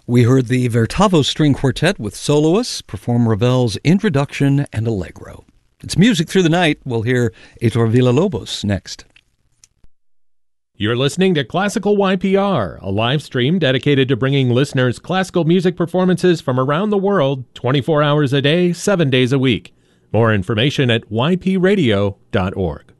We heard the Vertavo String Quartet with soloists perform Ravel's Introduction and Allegro. It's Music Through the Night. We'll hear Heitor Villa-Lobos next. You're listening to Classical YPR, a live stream dedicated to bringing listeners classical music performances from around the world 24 hours a day, 7 days a week. More information at ypradio.org.